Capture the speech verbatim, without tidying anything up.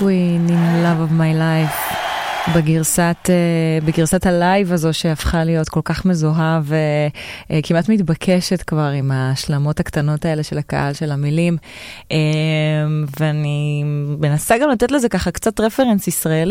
Queen in Love of My Life בגרסת, בגרסת הלייב הזו שהפכה להיות כל כך מזוהה וכמעט מתבקשת כבר עם השלמות הקטנות האלה של הקהל של המילים, ואני מנסה גם לתת לזה ככה קצת רפרנס ישראלי